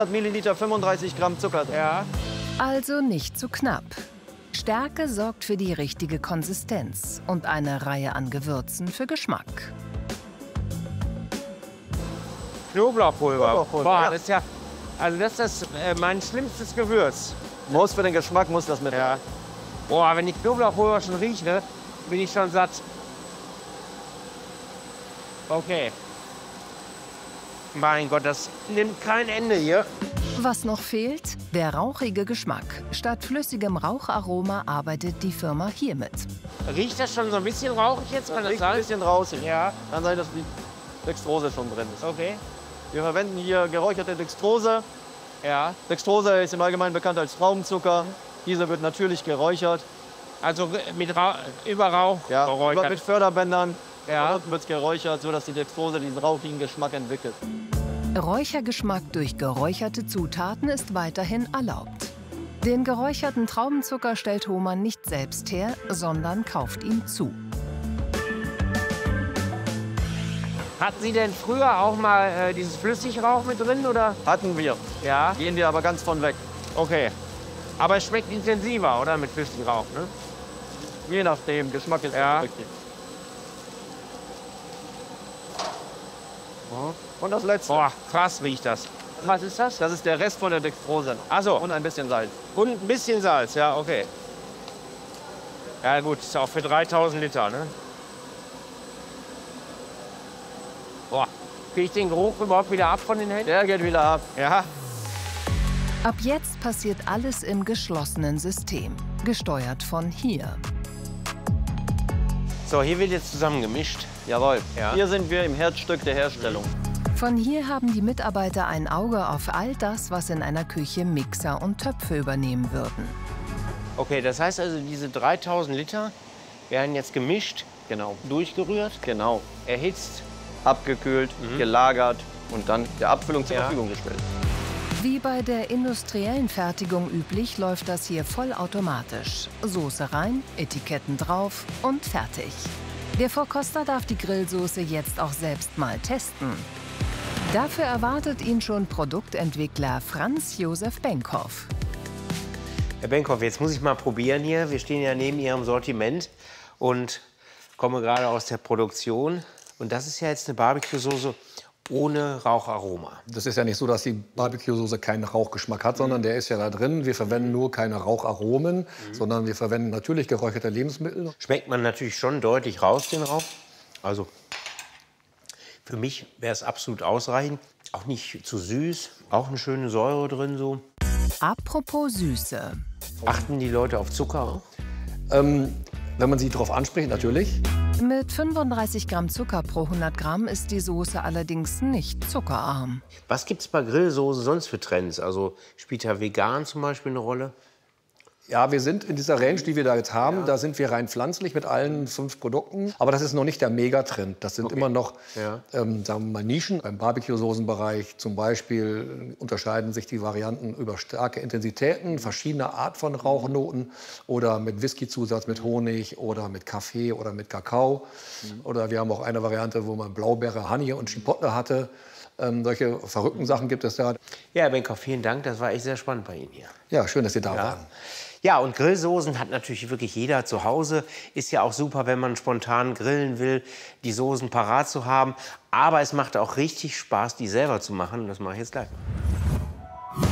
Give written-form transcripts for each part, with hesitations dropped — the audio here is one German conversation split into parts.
Milliliter, 35 Gramm Zucker drin. Ja. Also nicht zu knapp. Stärke sorgt für die richtige Konsistenz und eine Reihe an Gewürzen für Geschmack. Knoblauchpulver. Boah, ja. das ist ja, also das ist mein schlimmstes Gewürz. Muss für den Geschmack, muss das mit. Ja. Boah, wenn ich Knoblauchpulver schon rieche, bin ich schon satt. Okay. Mein Gott, das nimmt kein Ende hier. Was noch fehlt? Der rauchige Geschmack. Statt flüssigem Raucharoma arbeitet die Firma hiermit. Riecht das schon so ein bisschen rauchig jetzt? Das Kann das riecht ein sein? bisschen raus. Ja, Kann sein, dass die Dextrose schon drin ist. okay. Wir verwenden hier geräucherte Dextrose. Ja, Dextrose ist im Allgemeinen bekannt als Traubenzucker. Diese wird natürlich geräuchert. also mit über Rauch Ja, geräuchert. mit Förderbändern. Ja. Unten wird es geräuchert, sodass die Dextrose diesen rauchigen Geschmack entwickelt. Räuchergeschmack durch geräucherte Zutaten ist weiterhin erlaubt. Den geräucherten Traubenzucker stellt Hohmann nicht selbst her, sondern kauft ihn zu. Hatten Sie denn früher auch mal dieses Flüssigrauch mit drin, oder? Hatten wir. Ja, Gehen wir aber ganz von weg. okay. Aber es schmeckt intensiver, oder? Mit Flüssigrauch, ne? Je nachdem, Geschmack ist Ja. richtig. Und das letzte. Boah, krass riecht das. Was ist das? Das ist der Rest von der Dextrose. Ach so. Und ein bisschen Salz. Und ein bisschen Salz, ja, okay. Ja gut, ist auch für 3000 Liter, ne? Boah, kriege ich den Geruch überhaupt wieder ab von den Händen? Der geht wieder ab. Ja. Ab jetzt passiert alles im geschlossenen System, gesteuert von hier. So, hier wird jetzt zusammengemischt. Jawohl. Ja. Hier sind wir im Herzstück der Herstellung. Von hier haben die Mitarbeiter ein Auge auf all das, was in einer Küche Mixer und Töpfe übernehmen würden. Okay, das heißt also, diese 3000 Liter werden jetzt gemischt, Genau. durchgerührt, Genau. erhitzt. Abgekühlt, gelagert und dann der Abfüllung zur Ja. Verfügung gestellt. Wie bei der industriellen Fertigung üblich, läuft das hier vollautomatisch. Soße rein, Etiketten drauf und fertig. Der Vorkoster darf die Grillsoße jetzt auch selbst mal testen. Dafür erwartet ihn schon Produktentwickler Franz Josef Benkhoff. Herr Benkhoff, jetzt muss ich mal probieren hier. Wir stehen ja neben Ihrem Sortiment und kommen gerade aus der Produktion. Und das ist ja jetzt eine Barbecue-Soße ohne Raucharoma. Das ist ja nicht so, dass die Barbecue-Soße keinen Rauchgeschmack hat, sondern der ist ja da drin. Wir verwenden nur keine Raucharomen, sondern wir verwenden natürlich geräucherte Lebensmittel. Schmeckt man natürlich schon deutlich raus, den Rauch. Also für mich wäre es absolut ausreichend. Auch nicht zu süß, auch eine schöne Säure drin so. Apropos Süße. Achten die Leute auf Zucker auch? Wenn man sie darauf anspricht, natürlich. Mit 35 Gramm Zucker pro 100 Gramm ist die Soße allerdings nicht zuckerarm. Was gibt es bei Grillsoßen sonst für Trends? Also spielt da vegan zum Beispiel eine Rolle? Ja, wir sind in dieser Range, die wir da jetzt haben, da sind wir rein pflanzlich mit allen 5 Produkten. Aber das ist noch nicht der Megatrend. Das sind immer noch, Ja. sagen wir mal, Nischen. Im Barbecue-Soßenbereich zum Beispiel unterscheiden sich die Varianten über starke Intensitäten, verschiedene Art von Rauchnoten oder mit Whisky-Zusatz, mit Honig oder mit Kaffee oder mit Kakao. Oder wir haben auch eine Variante, wo man Blaubeere, Honey und Chipotle hatte. Solche verrückten Sachen gibt es da. Ja, Herr Benkhoff, vielen Dank. Das war echt sehr spannend bei Ihnen hier. Ja, schön, dass Sie da waren. Ja, und Grillsoßen hat natürlich wirklich jeder zu Hause. Ist ja auch super, wenn man spontan grillen will, die Soßen parat zu haben. Aber es macht auch richtig Spaß, die selber zu machen. Und das mache ich jetzt gleich mal.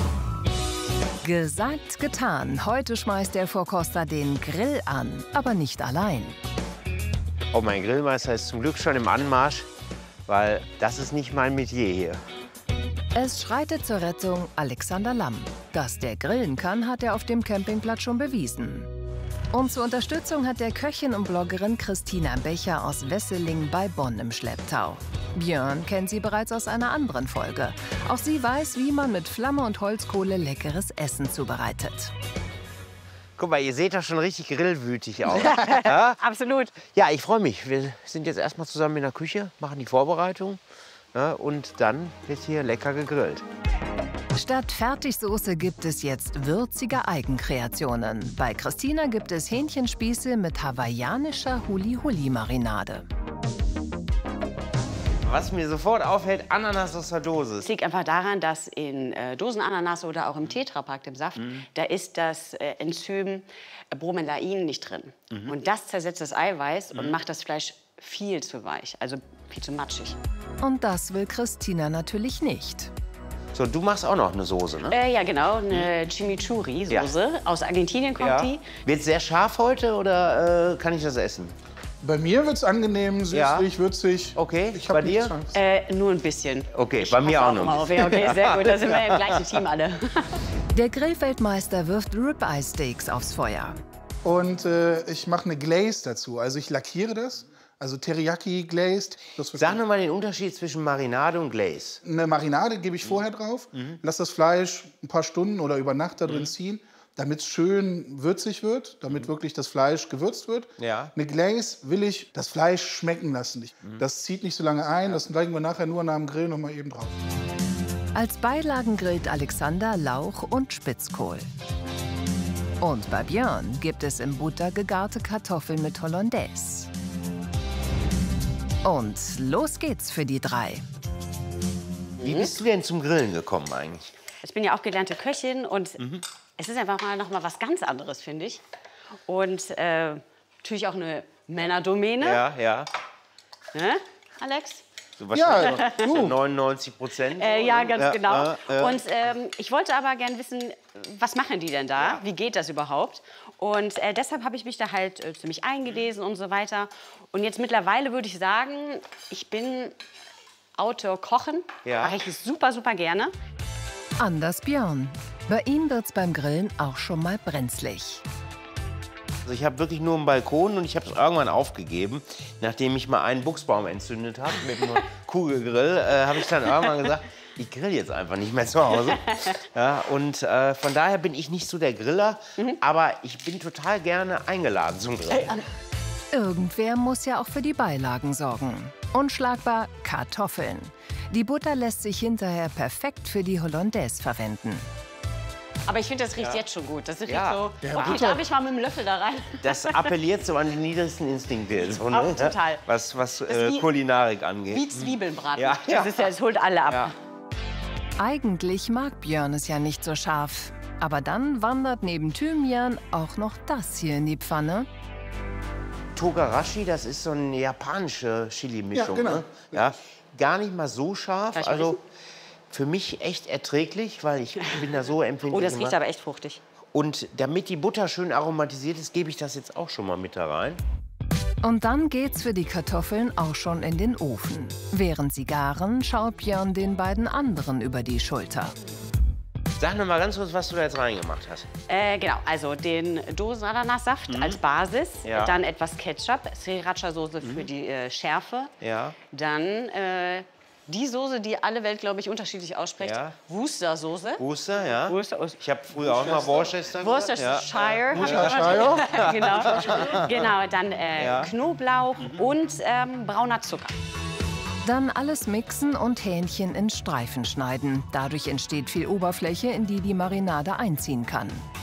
Gesagt, getan. Heute schmeißt der Vorkoster den Grill an, aber nicht allein. Oh, mein Grillmeister ist zum Glück schon im Anmarsch, weil das ist nicht mein Metier hier. Es schreitet zur Rettung Alexander Lamm. Dass der grillen kann, hat er auf dem Campingplatz schon bewiesen. Und zur Unterstützung hat der Köchin und Bloggerin Christina Becher aus Wesseling bei Bonn im Schlepptau. Björn kennt sie bereits aus einer anderen Folge. Auch sie weiß, wie man mit Flamme und Holzkohle leckeres Essen zubereitet. Guck mal, ihr seht doch schon richtig grillwütig aus. Ja? Absolut. Ja, ich freue mich. Wir sind jetzt erstmal zusammen in der Küche, machen die Vorbereitung. Ja, und dann wird hier lecker gegrillt. Statt Fertigsoße gibt es jetzt würzige Eigenkreationen. Bei Christina gibt es Hähnchenspieße mit hawaiianischer Huli-Huli-Marinade. Was mir sofort auffällt, Ananas aus der Dose. Es liegt einfach daran, dass in Dosenananas oder auch im Tetrapack, dem Saft, da ist das Enzym Bromelain nicht drin. Und das zersetzt das Eiweiß und macht das Fleisch viel zu weich, also viel zu matschig. Und das will Christina natürlich nicht. So, du machst auch noch eine Soße, ne? Ja, genau, eine Chimichurri-Soße. Aus Argentinien kommt die. Wird sehr scharf heute oder kann ich das essen? Bei mir wird es angenehm, süßlich, würzig. Okay, Ich hab bei nichts dir? Angst. Nur ein bisschen. Okay, bei mir auch noch ein bisschen. Okay, sehr gut, da sind wir im gleichen Team alle. Der Grillweltmeister wirft Ribeye-Steaks aufs Feuer. Und ich mache eine Glaze dazu. Also ich lackiere das. Also Teriyaki glazed. Sag noch mal den Unterschied zwischen Marinade und Glaze. Eine Marinade gebe ich vorher drauf. Lass das Fleisch ein paar Stunden oder über Nacht da drin ziehen, damit es schön würzig wird, damit wirklich das Fleisch gewürzt wird. Ja. Eine Glaze will ich das Fleisch schmecken lassen. Das zieht nicht so lange ein. Das legen wir nachher nur nach dem Grill noch mal eben drauf. Als Beilagen grillt Alexander Lauch und Spitzkohl. Und bei Björn gibt es in Butter gegarte Kartoffeln mit Hollandaise. Und los geht's für die drei. Wie bist du denn zum Grillen gekommen eigentlich? Ich bin ja auch gelernte Köchin und es ist einfach mal noch mal was ganz anderes, finde ich. Und natürlich auch eine Männerdomäne. Ja, ja. Ne, Alex? So wahrscheinlich so 99%. Ja, ganz genau. ja. Und ich wollte aber gern wissen, was machen die denn da? Ja. Wie geht das überhaupt? Und deshalb habe ich mich da halt ziemlich eingelesen und so weiter. Und jetzt mittlerweile würde ich sagen, ich bin Outdoor kochen. Ja. Mache ich super, super gerne. Anders Björn. Bei ihm wird's beim Grillen auch schon mal brenzlig. Also ich habe wirklich nur einen Balkon und ich habe es irgendwann aufgegeben. Nachdem ich mal einen Buchsbaum entzündet habe mit einem Kugelgrill, habe ich dann irgendwann gesagt, ich grill jetzt einfach nicht mehr zu Hause. Ja, und von daher bin ich nicht so der Griller, aber ich bin total gerne eingeladen zum Grillen. Irgendwer muss ja auch für die Beilagen sorgen. Unschlagbar Kartoffeln. Die Butter lässt sich hinterher perfekt für die Hollandaise verwenden. Aber ich finde, das riecht jetzt schon gut. Das riecht so, Ja, okay, Butter. darf ich mal mit dem Löffel da rein? Das appelliert so an die niedrigsten Instinkte, so, ne? Auch total. Was wie- Kulinarik angeht. Wie Zwiebeln braten. Ja, Das ist ja, es holt alle ab. Ja. Eigentlich mag Björn es ja nicht so scharf. Aber dann wandert neben Thymian auch noch das hier in die Pfanne. Togarashi, das ist so eine japanische Chili-Mischung. Ja, genau. Ne? Ja, gar nicht mal so scharf. Darf ich mal Also riechen? für mich echt erträglich, weil ich bin da so empfindlich. Oh, das riecht immer. aber echt fruchtig. Und damit die Butter schön aromatisiert ist, gebe ich das jetzt auch schon mal mit da rein. Und dann geht's für die Kartoffeln auch schon in den Ofen. Während sie garen, schaut Björn den beiden anderen über die Schulter. Sag noch mal ganz kurz, was du da jetzt reingemacht hast. Genau, also den Dosenananassaft als Basis, Ja. dann etwas Ketchup, Sriracha-Soße für die Schärfe, Ja. dann die Soße, die alle Welt, glaube ich, unterschiedlich ausspricht, Ja. Worcester-Soße. Worcester, ja. Worcester- Ich habe früher auch mal Worcester gesagt. Worcestershire. hab ich genau. Genau, dann Knoblauch und brauner Zucker. Dann alles mixen und Hähnchen in Streifen schneiden. Dadurch entsteht viel Oberfläche, in die die Marinade einziehen kann.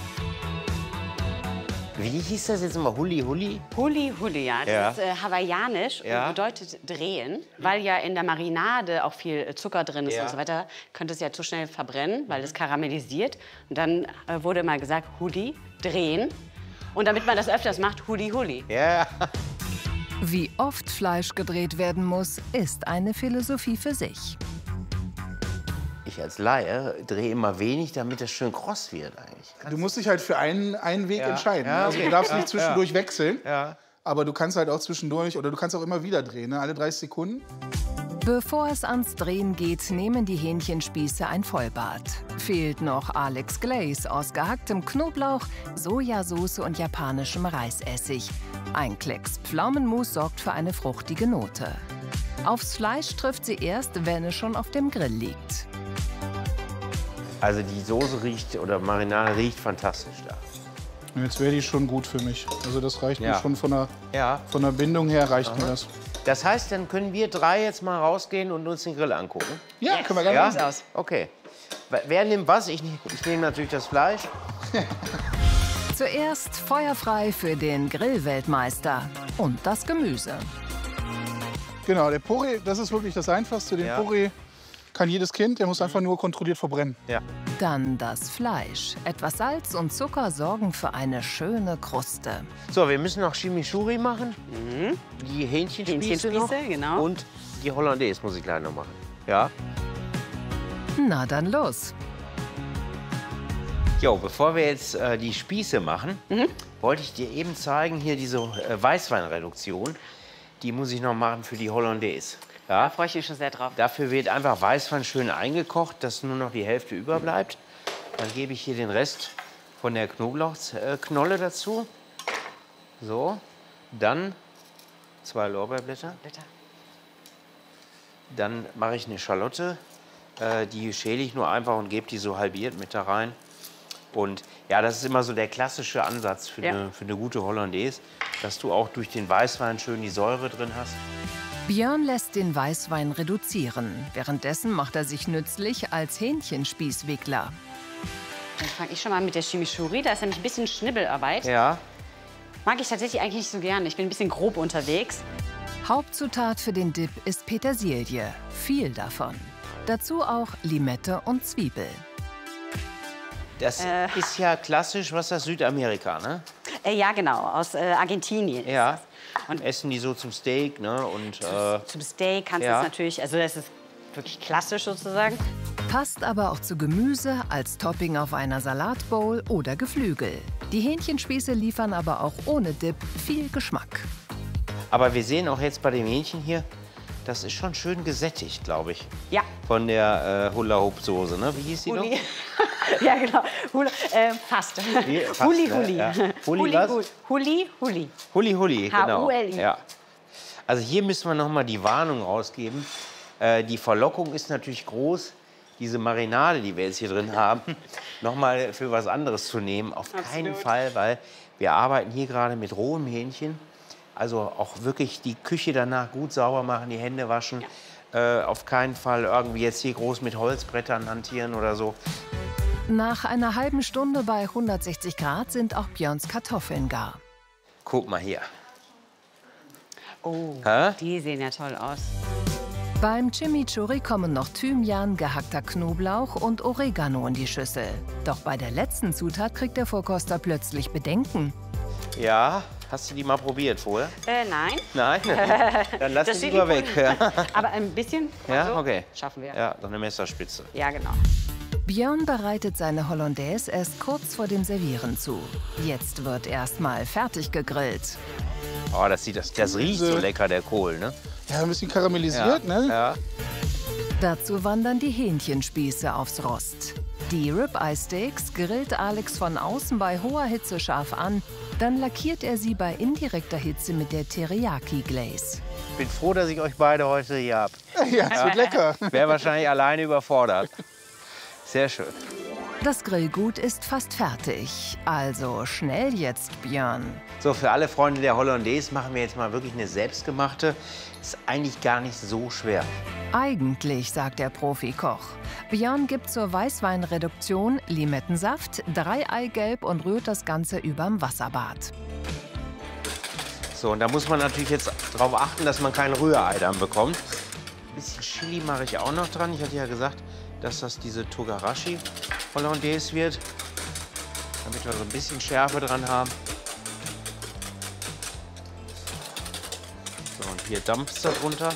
Wie hieß das jetzt immer? Huli Huli? Huli Huli, ja. Das Ja. ist hawaiianisch Ja. und bedeutet drehen, weil ja in der Marinade auch viel Zucker drin ist Ja. und so weiter. Könnte es ja zu schnell verbrennen, weil es karamellisiert. Und dann wurde mal gesagt, Huli, drehen. Und damit man das öfters macht, Huli Huli. Ja. Wie oft Fleisch gedreht werden muss, ist eine Philosophie für sich. Ich als Laie drehe immer wenig, damit das schön kross wird eigentlich. Du musst dich halt für einen Weg entscheiden. Ja, Also okay. du darfst Ja, nicht zwischendurch wechseln, Ja. aber du kannst halt auch zwischendurch oder du kannst auch immer wieder drehen, ne? Alle 30 Sekunden. Bevor es ans Drehen geht, nehmen die Hähnchenspieße ein Vollbad. Fehlt noch Alex Glaze aus gehacktem Knoblauch, Sojasauce und japanischem Reisessig. Ein Klecks Pflaumenmus sorgt für eine fruchtige Note. Aufs Fleisch trifft sie erst, wenn es schon auf dem Grill liegt. Also die Soße riecht, oder Marinade riecht fantastisch da. Und jetzt wäre die schon gut für mich. Also das reicht Ja. mir schon von der, Ja. von der Bindung her reicht mir das. Das heißt, dann können wir drei jetzt mal rausgehen und uns den Grill angucken. Ja, können wir gerne Ja? machen. aus. Okay. Wer nimmt was? Ich nehme natürlich das Fleisch. Zuerst feuerfrei für den Grillweltmeister und das Gemüse. Genau, der Porree, das ist wirklich das Einfachste. Den Porree kann jedes Kind, der muss einfach nur kontrolliert verbrennen. Ja. Dann das Fleisch. Etwas Salz und Zucker sorgen für eine schöne Kruste. So, wir müssen noch Chimichurri machen. Die Hähnchenspieße noch. genau. Und die Hollandaise muss ich gleich noch machen. Ja. Na dann los. Jo, bevor wir jetzt die Spieße machen, wollte ich dir eben zeigen, hier diese Weißweinreduktion. Die muss ich noch machen für die Hollandaise. Ja? Da freue ich mich schon sehr drauf. Dafür wird einfach Weißwein schön eingekocht, dass nur noch die Hälfte überbleibt. Dann gebe ich hier den Rest von der Knoblauchknolle dazu. So, dann 2 Lorbeerblätter. Dann mache ich eine Schalotte. Die schäle ich nur einfach und gebe die so halbiert mit da rein. Und ja, das ist immer so der klassische Ansatz für eine gute Hollandaise, dass du auch durch den Weißwein schön die Säure drin hast. Björn lässt den Weißwein reduzieren. Währenddessen macht er sich nützlich als Hähnchenspießwickler. Dann fange ich schon mal mit der Chimichurri. Da ist nämlich ein bisschen Schnibbelarbeit. Ja. Mag ich tatsächlich eigentlich nicht so gerne. Ich bin ein bisschen grob unterwegs. Hauptzutat für den Dip ist Petersilie. Viel davon. Dazu auch Limette und Zwiebel. Das ist ja klassisch, was das Südamerika, ne? Ja, genau, aus Argentinien. Ja. Und essen die so zum Steak, ne? Und, Zum Steak kannst du es natürlich, also das ist wirklich klassisch sozusagen. Passt aber auch zu Gemüse, als Topping auf einer Salatbowl oder Geflügel. Die Hähnchenspieße liefern aber auch ohne Dip viel Geschmack. aber wir sehen auch jetzt bei dem Hähnchen hier, das ist schon schön gesättigt, glaube ich. Ja. Von der Hula-Hoop-Soße, ne? Wie hieß die noch? Huli. Ja, genau. Fast. Huli, Huli. Ja. Huli, was? Huli, Huli. Huli, Huli, genau. H-U-L-I. Ja. Also hier müssen wir noch mal die Warnung rausgeben. Die Verlockung ist natürlich groß, diese Marinade, die wir jetzt hier drin haben, noch mal für was anderes zu nehmen. Auf keinen Fall, weil wir arbeiten hier gerade mit rohem Hähnchen. Also auch wirklich die Küche danach gut sauber machen, die Hände waschen. Auf keinen Fall irgendwie jetzt hier groß mit Holzbrettern hantieren oder so. Nach einer halben Stunde bei 160 Grad sind auch Björns Kartoffeln gar. Guck mal hier. Oh, Hä? die sehen ja toll aus. Beim Chimichurri kommen noch Thymian, gehackter Knoblauch und Oregano in die Schüssel. Doch bei der letzten Zutat kriegt der Vorkoster plötzlich Bedenken. Ja, hast du die mal probiert vorher? Nein. Nein? Dann lass Das die steht lieber nicht weg. Aber ein bisschen. Ja, also, okay. Schaffen wir. Ja, so eine Messerspitze. Ja, genau. Björn bereitet seine Hollandaise erst kurz vor dem Servieren zu. Jetzt wird erst mal fertig gegrillt. Oh, das riecht so lecker, der Kohl, ne? Ja, ein bisschen karamellisiert, ne? Ja. Dazu wandern die Hähnchenspieße aufs Rost. Die Ribeye Steaks grillt Alex von außen bei hoher Hitze scharf an. Dann lackiert er sie bei indirekter Hitze mit der Teriyaki Glaze. Ich bin froh, dass ich euch beide heute hier habe. Ja, es wird lecker. Wäre wahrscheinlich alleine überfordert. Sehr schön. Das Grillgut ist fast fertig. Also schnell jetzt, Björn. So, für alle Freunde der Hollandaise machen wir jetzt mal wirklich eine selbstgemachte. Ist eigentlich gar nicht so schwer. Eigentlich, sagt der Profikoch. Björn gibt zur Weißweinreduktion Limettensaft, 3 Eigelb und rührt das Ganze überm Wasserbad. So, und da muss man natürlich jetzt darauf achten, dass man kein Rührei dann bekommt. Ein bisschen Chili mache ich auch noch dran. Ich hatte ja gesagt, dass das diese Togarashi Hollandaise wird, damit wir so ein bisschen Schärfe dran haben. So, und hier dampft es darunter.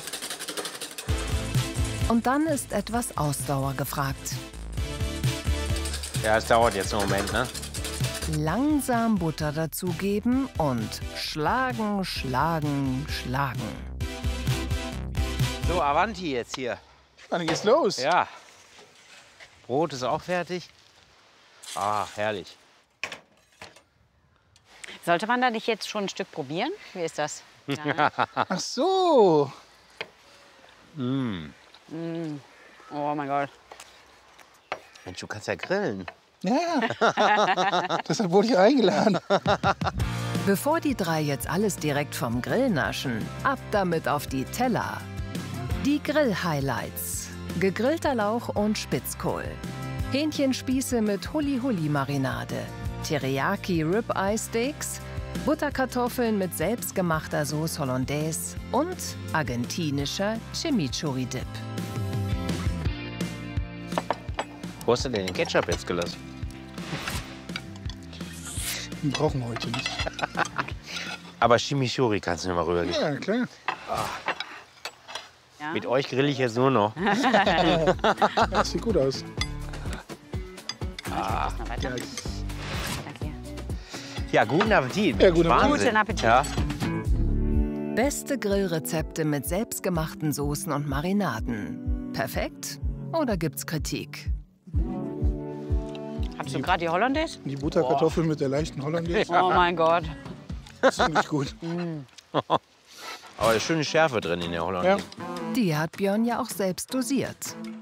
Und dann ist etwas Ausdauer gefragt. Ja, es dauert jetzt einen Moment, ne? Langsam Butter dazugeben und schlagen, schlagen, schlagen. So, Avanti jetzt hier. Dann geht's los. Ja. Brot ist auch fertig. Ah, herrlich. Sollte man da nicht jetzt schon ein Stück probieren? Wie ist das? Ach so. Oh mein Gott. Mensch, du kannst ja grillen. Ja. Deshalb wurde ich eingeladen. Bevor die 3 jetzt alles direkt vom Grill naschen, ab damit auf die Teller. Die Grill-Highlights. Gegrillter Lauch und Spitzkohl. Hähnchenspieße mit Huli-Huli-Marinade. Teriyaki Ribeye Steaks. Butterkartoffeln mit selbstgemachter Sauce Hollandaise und argentinischer Chimichurri-Dip. Wo hast du denn den Ketchup jetzt gelassen? Den brauchen wir heute nicht. Aber Chimichurri kannst du mir mal rübergeben. Ja, klar. Ja. Mit euch grill ich jetzt nur noch. Das sieht gut aus. Noch weiter. Ja, Danke. Ja, guten Appetit. Ja, guten Appetit. Guten Appetit. Ja. Beste Grillrezepte mit selbstgemachten Soßen und Marinaden. Perfekt? Oder gibt's Kritik? Hattest du gerade die Hollandaise? die Butterkartoffeln mit der leichten Hollandaise. Oh mein Gott. Das ist ziemlich gut. Aber da ist schöne Schärfe drin in der Hollandaise. Die hat Björn ja auch selbst dosiert.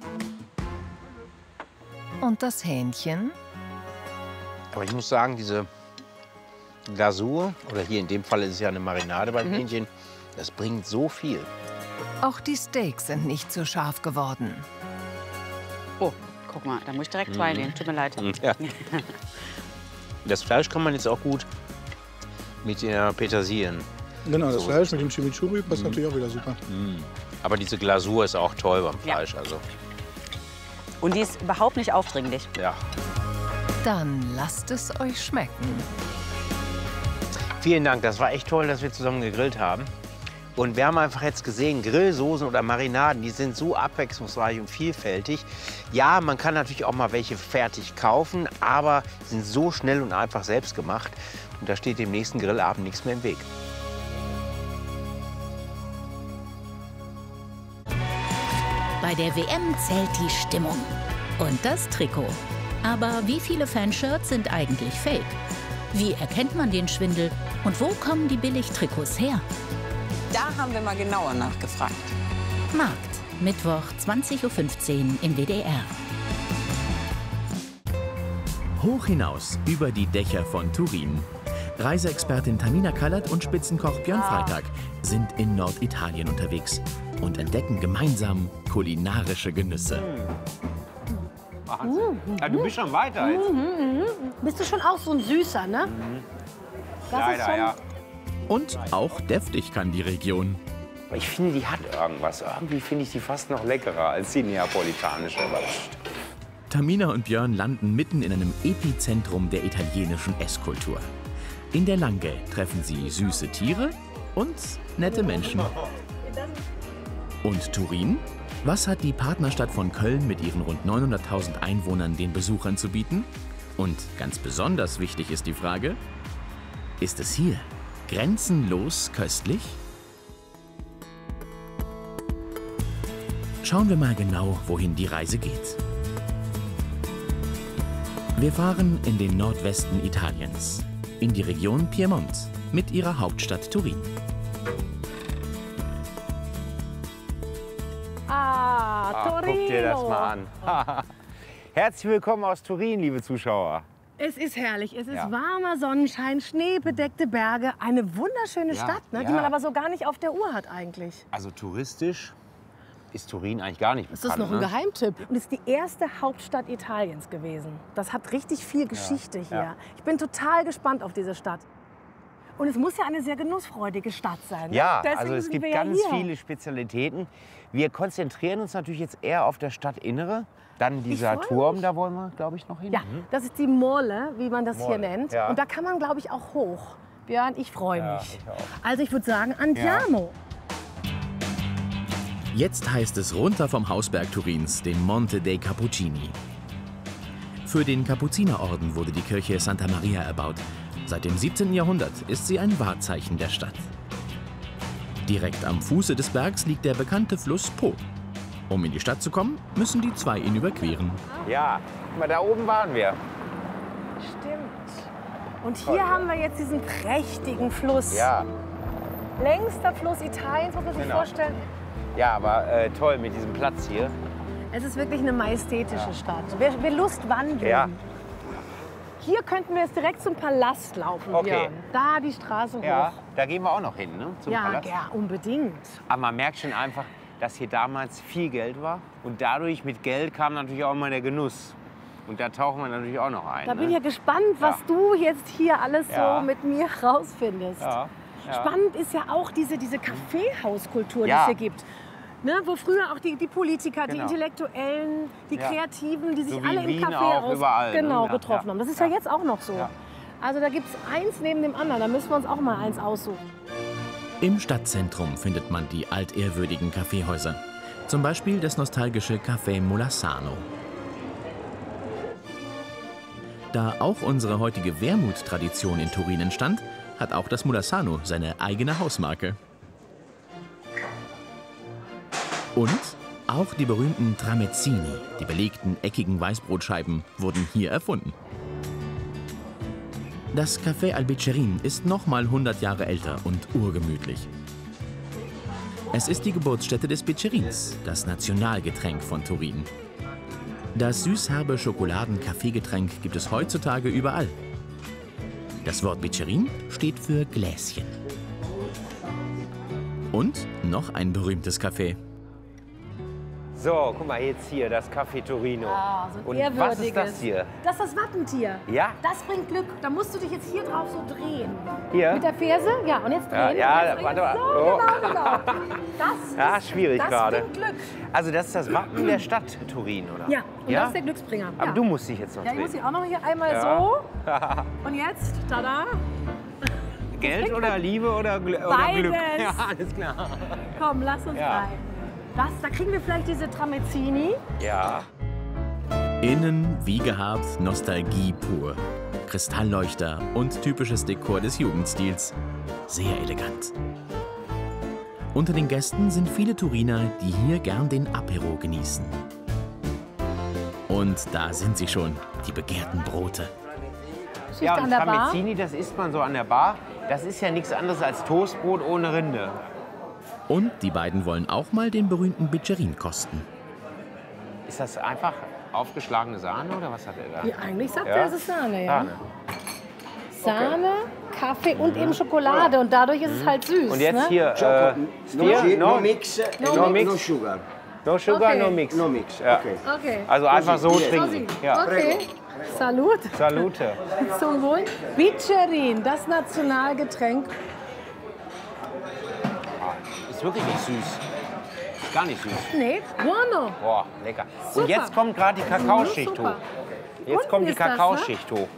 Und das Hähnchen? Aber ich muss sagen, diese Glasur, oder hier in dem Fall ist es ja eine Marinade beim Hähnchen, das bringt so viel. Auch die Steaks sind nicht so scharf geworden. Oh, guck mal, da muss ich direkt 2 nehmen. Tut mir leid. Ja. Das Fleisch kann man jetzt auch gut mit der Petersilien. Genau, das Fleisch mit dem Chimichurri passt natürlich auch wieder super. Aber diese Glasur ist auch toll beim Ja. Fleisch. Also, Und die ist überhaupt nicht aufdringlich. ja. Dann lasst es euch schmecken. Vielen Dank, das war echt toll, dass wir zusammen gegrillt haben. Und wir haben einfach jetzt gesehen, Grillsoßen oder Marinaden, die sind so abwechslungsreich und vielfältig. Ja, man kann natürlich auch mal welche fertig kaufen, aber sind so schnell und einfach selbst gemacht. Und da steht dem nächsten Grillabend nichts mehr im Weg. Bei der WM zählt die Stimmung. Und das Trikot. Aber wie viele Fanshirts sind eigentlich fake? Wie erkennt man den Schwindel? Und wo kommen die Billigtrikots her? Da haben wir mal genauer nachgefragt. Markt, Mittwoch, 20:15 Uhr im WDR. Hoch hinaus über die Dächer von Turin. Reiseexpertin Tamina Kallert und Spitzenkoch Björn Freitag sind in Norditalien unterwegs und entdecken gemeinsam kulinarische Genüsse. Ja, du bist schon weiter jetzt. Bist du schon auch so ein Süßer, ne? Das ist Leider, schon, ja. Und auch deftig kann die Region. Ich finde, die hat irgendwas. Irgendwie finde ich die fast noch leckerer als die neapolitanische. Tamina und Björn landen mitten in einem Epizentrum der italienischen Esskultur. In der Langhe treffen sie süße Tiere und nette Menschen. Und Turin? Was hat die Partnerstadt von Köln mit ihren rund 900.000 Einwohnern den Besuchern zu bieten? Und ganz besonders wichtig ist die Frage, ist es hier grenzenlos köstlich? Schauen wir mal genau, wohin die Reise geht. Wir fahren in den Nordwesten Italiens, in die Region Piemont mit ihrer Hauptstadt Turin. Torino. Guck dir das mal an. Herzlich willkommen aus Turin, liebe Zuschauer. Es ist herrlich. Es ist Ja. warmer Sonnenschein, schneebedeckte Berge. Eine wunderschöne Ja, Stadt, ne, die ja. man aber so gar nicht auf der Uhr hat eigentlich. Also touristisch ist Turin eigentlich gar nicht Ist bekannt. das noch ein ne? Geheimtipp? Und es ist die erste Hauptstadt Italiens gewesen. Das hat richtig viel Geschichte hier. ja. Ich bin total gespannt auf diese Stadt. Und es muss ja eine sehr genussfreundliche Stadt sein. Ne? Ja, Deswegen also es sind gibt wir ja ganz hier. viele Spezialitäten. Wir konzentrieren uns natürlich jetzt eher auf das Stadtinnere. Dann dieser freu Turm, mich. da wollen wir, glaube ich, noch hin. Ja, das ist die Mole, wie man das hier Mole, nennt. ja. Und da kann man, glaube ich, auch hoch. Björn, ich freue Ja, mich. ich auch. Also ich würde sagen, Andiamo. Jetzt heißt es runter vom Hausberg Turins, den Monte dei Cappuccini. Für den Kapuzinerorden wurde die Kirche Santa Maria erbaut. Seit dem 17. Jahrhundert ist sie ein Wahrzeichen der Stadt. Direkt am Fuße des Bergs liegt der bekannte Fluss Po. Um in die Stadt zu kommen, müssen die zwei ihn überqueren. Ja, guck mal, da oben waren wir. Stimmt. Und hier haben wir jetzt diesen prächtigen Fluss. Ja, Längster Fluss Italiens, muss man sich Genau. vorstellen. ja, aber toll mit diesem Platz hier. Es ist wirklich eine majestätische Stadt. Wer Lust wandern. Ja. Hier könnten wir jetzt direkt zum Palast laufen, Okay. Björn. Da die Straße hoch. Ja, da gehen wir auch noch hin, ne? Zum Ja, Palast. ja, unbedingt. Aber man merkt schon einfach, dass hier damals viel Geld war. Und dadurch mit Geld kam natürlich auch immer der Genuss. Und da tauchen wir natürlich auch noch ein. Da bin ich ja gespannt, was du jetzt hier alles so mit mir rausfindest. Ja. Spannend ist ja auch diese Kaffeehauskultur, die es hier gibt. Ne, wo früher auch die Politiker, die Intellektuellen, die Kreativen, die sich So wie alle im Wien Café auch überall, ne? getroffen haben. Das ist ja jetzt auch noch so. Also da gibt es eins neben dem anderen, da müssen wir uns auch mal eins aussuchen. Im Stadtzentrum findet man die altehrwürdigen Kaffeehäuser. Zum Beispiel das nostalgische Café Molassano. Da auch unsere heutige Wermut-Tradition in Turin entstand, hat auch das Molassano seine eigene Hausmarke. Und auch die berühmten Tramezzini, die belegten eckigen Weißbrotscheiben, wurden hier erfunden. Das Café Albicerin ist nochmal 100 Jahre älter und urgemütlich. Es ist die Geburtsstätte des Bicerins, das Nationalgetränk von Turin. Das süß-herbe Schokoladen-Kaffeegetränk gibt es heutzutage überall. Das Wort Bicerin steht für Gläschen. Und noch ein berühmtes Café. So, guck mal, jetzt hier, das Café Torino. Ah, so ein Und ehrwürdiges. was ist das hier? Das ist das Wappentier. Ja? Das bringt Glück. Da musst du dich jetzt hier drauf so drehen. Hier? Mit der Ferse? Ja, und jetzt drehen. Ja, und jetzt warte mal. so, Oh. genau. Das ist, Schwierig das gerade. bringt Glück. Also das ist das Wappen der Stadt Turin, oder? Ja, und das ist der Glücksbringer. Aber ja. du musst dich jetzt noch Ja, ich drehen. muss sie auch noch hier einmal so. Und jetzt, tada. Geld oder Liebe oder Glück? Beides. Ja, alles klar. Komm, lass uns rein. Da kriegen wir vielleicht diese Tramezzini. Ja. Innen, wie gehabt, Nostalgie pur. Kristallleuchter und typisches Dekor des Jugendstils. Sehr elegant. Unter den Gästen sind viele Turiner, die hier gern den Apero genießen. Und da sind sie schon, die begehrten Brote. Ja, an und der Bar. Tramezzini, das isst man so an der Bar. Das ist ja nichts anderes als Toastbrot ohne Rinde. Und die beiden wollen auch mal den berühmten Bicerin kosten. Ist das einfach aufgeschlagene Sahne oder was hat er da? Ja, eigentlich sagt er, es ist Sahne, ja. Sahne. Kaffee und eben Schokolade. Und dadurch ist es halt süß. Und jetzt ne? hier, No mix, no sugar. No sugar, Okay. no mix. No mix, Ja. okay. Okay. Also einfach so Così. trinken. Ja. Okay. Salut. Salute. Zum Wohl. Bicerin, das Nationalgetränk. Ist wirklich nicht süß. Ist gar nicht süß. Nee, buono. Boah, lecker. Super. Und jetzt kommt gerade die Kakaoschicht Super. hoch. Jetzt Unten kommt die ist das, ne? Kakaoschicht hoch.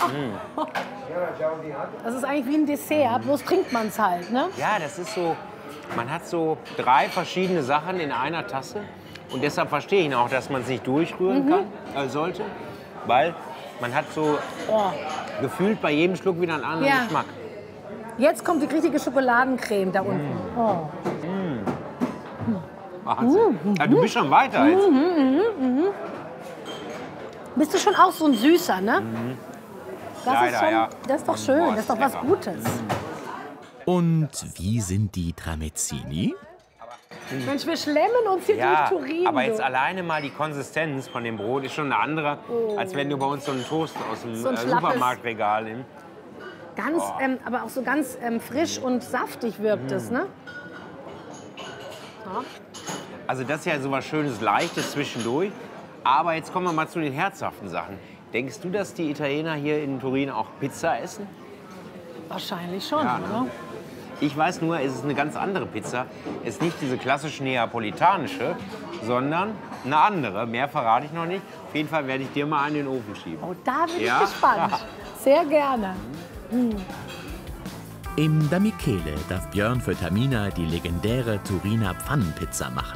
Das ist eigentlich wie ein Dessert, bloß trinkt man es halt, ne? Ja, das ist so, man hat so 3 verschiedene Sachen in einer Tasse. Und deshalb verstehe ich ihn auch, dass man es nicht durchrühren kann, sollte. Weil man hat so gefühlt bei jedem Schluck wieder einen anderen Ja. Geschmack. Jetzt kommt die richtige Schokoladencreme da unten. Oh. Wahnsinn. Ja, du bist schon weiter jetzt. Bist du schon auch so ein Süßer, ne? Das Leider, ist schon, ja. das ist doch schön, Boah, das ist doch was lecker. Gutes. Und wie sind die Tramezzini? Mensch, wir schlemmen uns hier Ja, durch Turin. aber jetzt du. alleine mal die Konsistenz von dem Brot ist schon eine andere, als wenn du bei uns so einen Toast aus dem So ein schlappes- Supermarktregal nimmst. Ganz, aber auch so ganz frisch und saftig wirkt es, ne? Ja. Also das ist ja so was Schönes, Leichtes zwischendurch. Aber jetzt kommen wir mal zu den herzhaften Sachen. Denkst du, dass die Italiener hier in Turin auch Pizza essen? Wahrscheinlich schon, Ja, ne? oder? Ich weiß nur, es ist eine ganz andere Pizza. Es ist nicht diese klassische neapolitanische, sondern eine andere. Mehr verrate ich noch nicht. Auf jeden Fall werde ich dir mal in den Ofen schieben. Oh, da bin Ja? ich gespannt. Sehr gerne. Im Da Michele darf Björn für Tamina die legendäre Turiner Pfannenpizza machen.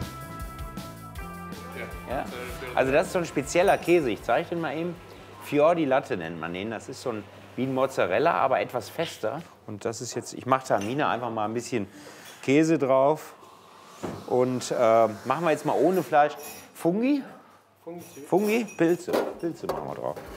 Ja? Also das ist so ein spezieller Käse. Ich zeige den mal eben. Fior di Latte nennt man den. Das ist so ein, wie ein Mozzarella, aber etwas fester. Und das ist jetzt, ich mache Tamina einfach mal ein bisschen Käse drauf. Und machen wir jetzt mal ohne Fleisch. Fungi? Fungi? Pilze. Pilze machen wir drauf.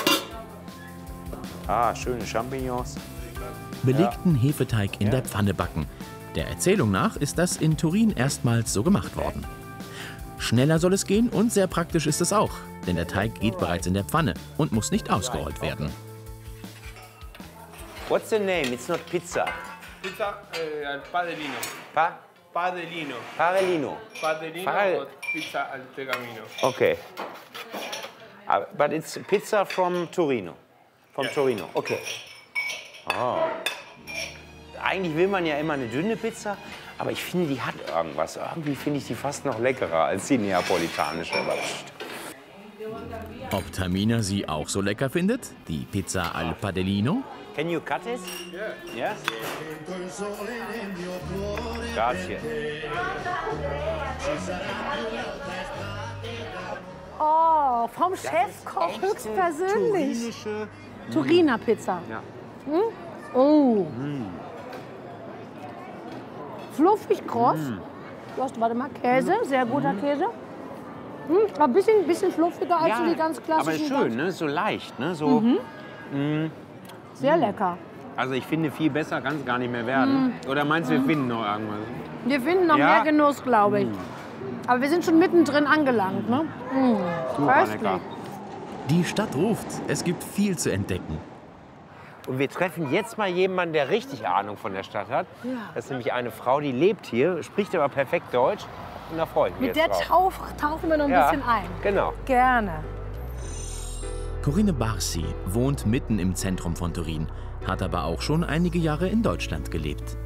Ah, schöne Champignons. Belegten Hefeteig in der Pfanne backen. Der Erzählung nach ist das in Turin erstmals so gemacht worden. Schneller soll es gehen und sehr praktisch ist es auch, denn der Teig geht bereits in der Pfanne und muss nicht ausgerollt werden. What's the name? It's not pizza. Pizza al padellino. Pa? Padellino. Parellino. Padellino Pare- o pizza al pergamino. Okay. But it's pizza from Torino. From Torino, okay. Oh. Eigentlich will man ja immer eine dünne Pizza, aber ich finde, die hat irgendwas. Irgendwie finde ich die fast noch leckerer als die neapolitanische. Ob Tamina sie auch so lecker findet? Die Pizza al Padellino? Can you cut it? Yeah. Yes? Grazie. Oh, vom Chefkoch höchstpersönlich. Turiner Pizza. Ja. Hm? Oh. Fluffig, kross. Du hast, warte mal, Käse, sehr guter Käse. Aber ein bisschen fluffiger als die ganz klassischen. Aber ist schön, ne? So leicht, ne? So, sehr lecker. Also ich finde, viel besser kann es gar nicht mehr werden. Oder meinst du, wir finden noch irgendwas? Wir finden noch mehr Genuss, glaube ich. Aber wir sind schon mittendrin angelangt, ne? Super lecker. Die Stadt ruft. Es gibt viel zu entdecken. Und wir treffen jetzt mal jemanden, der richtig Ahnung von der Stadt hat. Ja. Das ist nämlich eine Frau, die lebt hier, spricht aber perfekt Deutsch. Und da freue ich mich Mit jetzt der drauf. tauchen wir noch ein bisschen ein. Genau. Gerne. Corinne Barsi wohnt mitten im Zentrum von Turin, hat aber auch schon einige Jahre in Deutschland gelebt.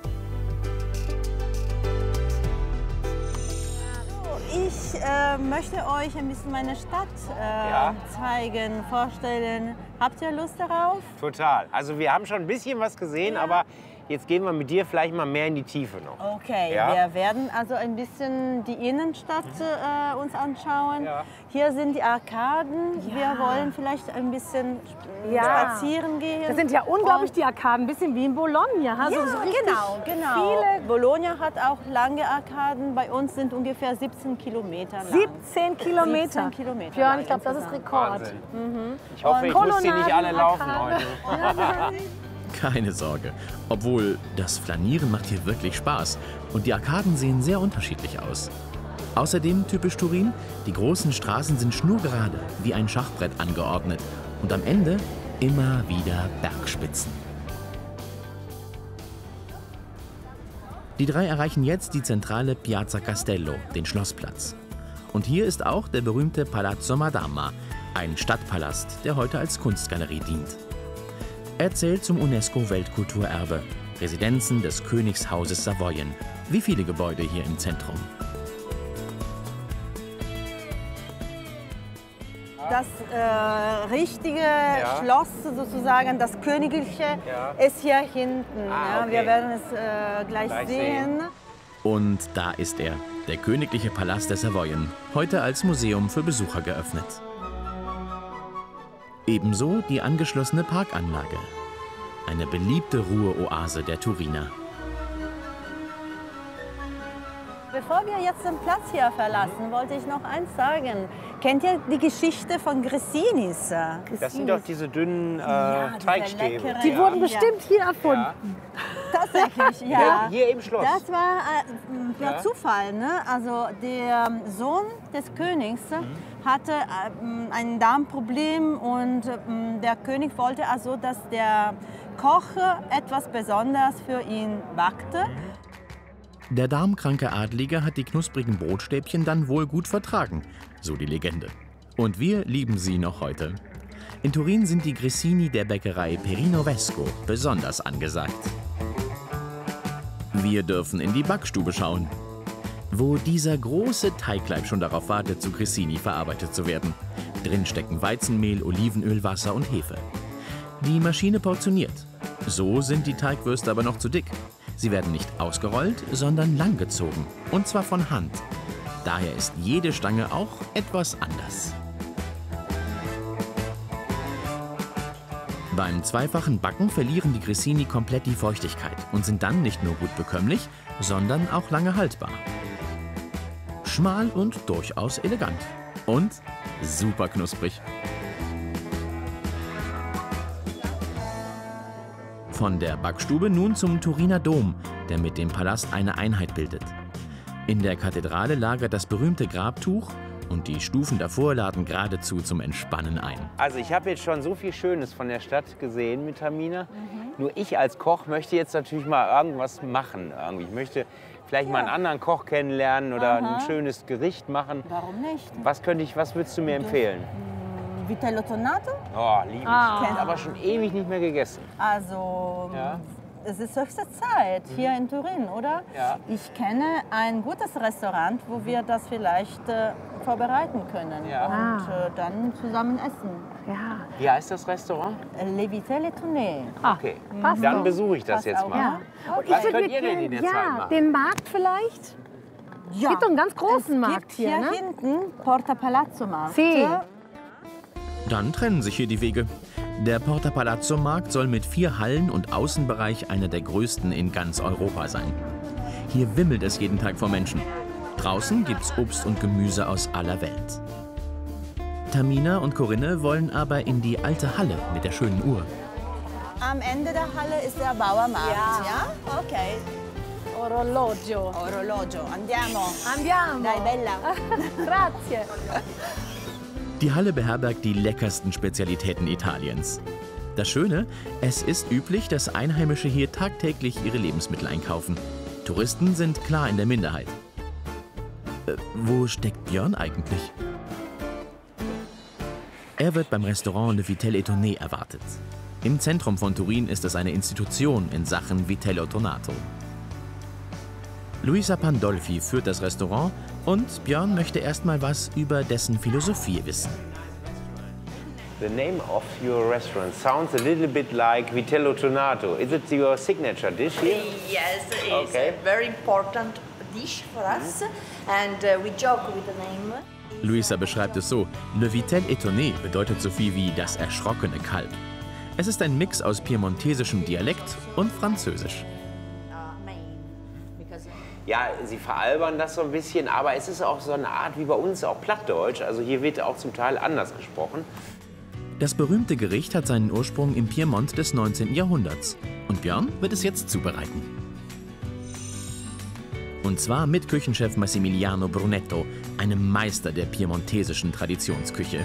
Ich möchte euch ein bisschen meine Stadt zeigen, vorstellen. Habt ihr Lust darauf? Total. Also wir haben schon ein bisschen was gesehen, aber jetzt gehen wir mit dir vielleicht mal mehr in die Tiefe noch. Okay, wir werden also ein bisschen die Innenstadt uns anschauen. Ja. Hier sind die Arkaden. Wir wollen vielleicht ein bisschen spazieren gehen. Das sind ja unglaublich die Arkaden, ein bisschen wie in Bologna. Also Ja, so richtig genau. Bologna hat auch lange Arkaden. Bei uns sind ungefähr 17 Kilometer lang. 17 Kilometer? 17 Kilometer. Björn, ich glaube, das ist Rekord. Ich hoffe, ich muss die nicht alle laufen heute. Keine Sorge. Obwohl, das Flanieren macht hier wirklich Spaß. Und die Arkaden sehen sehr unterschiedlich aus. Außerdem typisch Turin, die großen Straßen sind schnurgerade, wie ein Schachbrett angeordnet. Und am Ende immer wieder Bergspitzen. Die drei erreichen jetzt die zentrale Piazza Castello, den Schlossplatz. Und hier ist auch der berühmte Palazzo Madama, ein Stadtpalast, der heute als Kunstgalerie dient. Er zählt zum UNESCO-Weltkulturerbe, Residenzen des Königshauses Savoyen. Wie viele Gebäude hier im Zentrum? Das richtige Schloss, sozusagen das königliche, ist hier hinten. Okay. Wir werden es gleich sehen. Und da ist er, der königliche Palast der Savoyen, heute als Museum für Besucher geöffnet. Ebenso die angeschlossene Parkanlage. Eine beliebte Ruheoase der Turiner. Bevor wir jetzt den Platz hier verlassen, wollte ich noch eins sagen. Kennt ihr die Geschichte von Grissinis? Das sind doch diese dünnen Teigstäbe. Die wurden bestimmt hier erfunden. Tatsächlich, ja. Hier im Schloss. Das war per Zufall. Ne? Also der Sohn des Königs hatte ein Darmproblem und der König wollte also, dass der Koch etwas Besonderes für ihn backte. Der darmkranke Adlige hat die knusprigen Brotstäbchen dann wohl gut vertragen, so die Legende. Und wir lieben sie noch heute. In Turin sind die Grissini der Bäckerei Perino Vesco besonders angesagt. Wir dürfen in die Backstube schauen, wo dieser große Teigleib schon darauf wartet, zu Grissini verarbeitet zu werden. Drin stecken Weizenmehl, Olivenöl, Wasser und Hefe. Die Maschine portioniert. So sind die Teigwürste aber noch zu dick. Sie werden nicht ausgerollt, sondern langgezogen. Und zwar von Hand. Daher ist jede Stange auch etwas anders. Beim zweifachen Backen verlieren die Grissini komplett die Feuchtigkeit und sind dann nicht nur gut bekömmlich, sondern auch lange haltbar. Schmal und durchaus elegant. Und super knusprig. Von der Backstube nun zum Turiner Dom, der mit dem Palast eine Einheit bildet. In der Kathedrale lagert das berühmte Grabtuch und die Stufen davor laden geradezu zum Entspannen ein. Also ich habe jetzt schon so viel Schönes von der Stadt gesehen mit Tamina. Nur ich als Koch möchte jetzt natürlich mal irgendwas machen. Ich möchte vielleicht mal einen anderen Koch kennenlernen oder ein schönes Gericht machen. Warum nicht? Was würdest du mir empfehlen? Vitello Tonato? Oh, liebe ich. Aber schon ewig nicht mehr gegessen. Also, es ist höchste Zeit hier in Turin, oder? Ja. Ich kenne ein gutes Restaurant, wo wir das vielleicht vorbereiten können und dann zusammen essen. Ja. Wie heißt das Restaurant? Le Vitello Tonato. Okay, dann besuche ich das jetzt mal. Ja. Und Was könnt ihr denn in der Zeit machen? Den Markt vielleicht? Es gibt doch einen ganz großen Markt hier, hier ne? hinten Porta Palazzo Markt. Dann trennen sich hier die Wege. Der Porta Palazzo Markt soll mit 4 Hallen und Außenbereich einer der größten in ganz Europa sein. Hier wimmelt es jeden Tag vor Menschen. Draußen gibt's Obst und Gemüse aus aller Welt. Tamina und Corinne wollen aber in die alte Halle mit der schönen Uhr. Am Ende der Halle ist der Bauermarkt, ja? Okay. Orologio. Orologio. Andiamo. Andiamo. Dai, bella. Grazie. Die Halle beherbergt die leckersten Spezialitäten Italiens. Das Schöne, es ist üblich, dass Einheimische hier tagtäglich ihre Lebensmittel einkaufen. Touristen sind klar in der Minderheit. Wo steckt Björn eigentlich? Er wird beim Restaurant Le Vitello Tonato erwartet. Im Zentrum von Turin ist es eine Institution in Sachen Vitello Tonato. Luisa Pandolfi führt das Restaurant und Björn möchte erstmal was über dessen Philosophie wissen. The name of your restaurant sounds a little bit like Vitello Tonato. Is it your signature dish here? Yes, it's a very important dish for us, and we joke with the name. Luisa beschreibt es so: Le Vitello Tonato bedeutet so viel wie das erschrockene Kalb. Es ist ein Mix aus piemontesischem Dialekt und Französisch. Ja, sie veralbern das so ein bisschen, aber es ist auch so eine Art wie bei uns auch Plattdeutsch. Also hier wird auch zum Teil anders gesprochen. Das berühmte Gericht hat seinen Ursprung im Piemont des 19. Jahrhunderts. Und Björn wird es jetzt zubereiten. Und zwar mit Küchenchef Massimiliano Brunetto, einem Meister der piemontesischen Traditionsküche.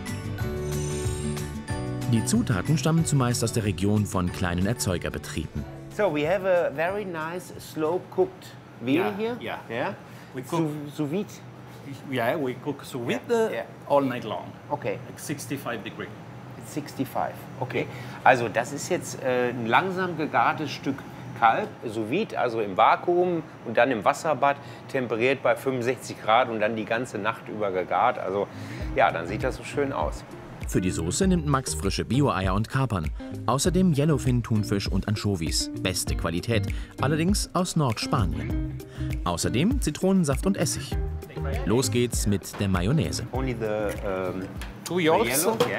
Die Zutaten stammen zumeist aus der Region von kleinen Erzeugerbetrieben. So, we have a very nice slow-cooked veal here. Yeah. We cook sous vide. Yeah, we cook sous vide all night long. Okay. Like 65 degrees. 65. Okay. Also das ist jetzt ein langsam gegartes Stück Kalb, sous vide, also im Vakuum und dann im Wasserbad, temperiert bei 65 Grad und dann die ganze Nacht über gegart. Also ja, dann sieht das so schön aus. Für die Soße nimmt Max frische Bio-Eier und Kapern. Außerdem Yellowfin-Thunfisch und Anchovies. Beste Qualität, allerdings aus Nordspanien. Außerdem Zitronensaft und Essig. Los geht's mit der Mayonnaise. Only the 2 yolks. Yeah.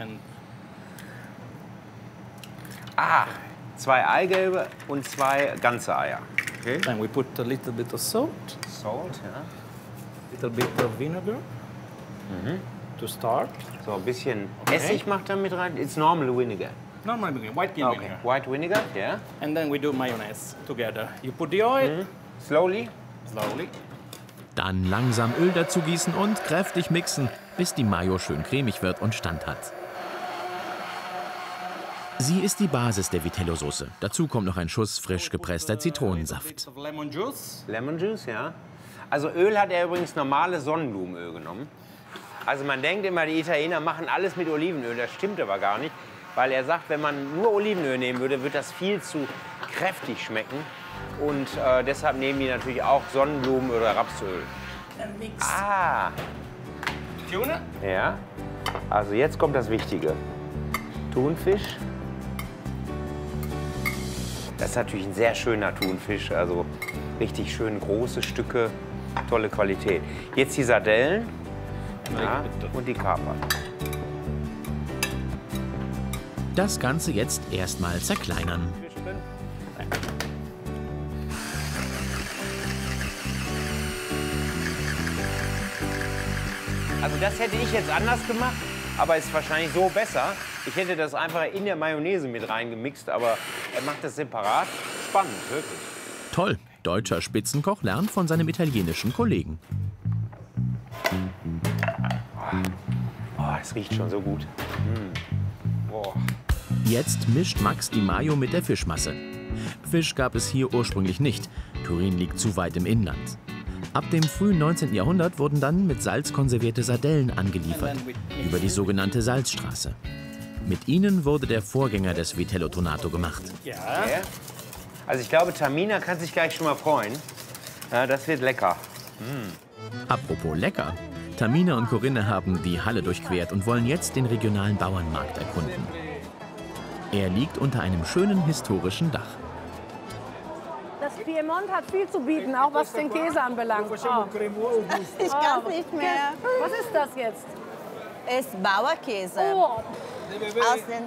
2 Eigelbe und 2 ganze Eier. Okay. Then we put a little bit of salt. Salt, ja. Little bit of vinegar. To start. So ein bisschen Essig macht da mit rein. It's normal vinegar. Normal vinegar, white vinegar. Okay, white vinegar, yeah. And then we do mayonnaise together. You put the oil. Slowly. Slowly. Dann langsam Öl dazu gießen und kräftig mixen, bis die Mayo schön cremig wird und Stand hat. Sie ist die Basis der Vitello-Soße. Dazu kommt noch ein Schuss frisch gepresster Zitronensaft. Lemon juice. Lemon juice, ja. Also Öl hat er übrigens normales Sonnenblumenöl genommen. Also man denkt immer, die Italiener machen alles mit Olivenöl. Das stimmt aber gar nicht. Weil er sagt, wenn man nur Olivenöl nehmen würde, wird das viel zu kräftig schmecken. Und deshalb nehmen die natürlich auch Sonnenblumen- oder Rapsöl. Tuna? Ja. Also jetzt kommt das Wichtige. Thunfisch. Das ist natürlich ein sehr schöner Thunfisch. Also richtig schön große Stücke, tolle Qualität. Jetzt die Sardellen und die Kapern. Das Ganze jetzt erstmal zerkleinern. Also das hätte ich jetzt anders gemacht, aber ist wahrscheinlich so besser. Ich hätte das einfach in der Mayonnaise mit reingemixt, aber er macht das separat. Spannend, wirklich. Toll, deutscher Spitzenkoch lernt von seinem italienischen Kollegen. Oh, es riecht schon so gut. Boah. Jetzt mischt Max die Mayo mit der Fischmasse. Fisch gab es hier ursprünglich nicht. Turin liegt zu weit im Inland. Ab dem frühen 19. Jahrhundert wurden dann mit Salz konservierte Sardellen angeliefert, über die sogenannte Salzstraße. Mit ihnen wurde der Vorgänger des Vitello Tonato gemacht. Ja. Also ich glaube, Tamina kann sich gleich schon mal freuen. Ja, das wird lecker. Apropos lecker. Tamina und Corinne haben die Halle durchquert und wollen jetzt den regionalen Bauernmarkt erkunden. Er liegt unter einem schönen historischen Dach. Das Piemont hat viel zu bieten, auch was den Käse anbelangt. Oh. Ich kann nicht mehr. Was ist das jetzt? Es ist Bauerkäse. Oh. Aus den...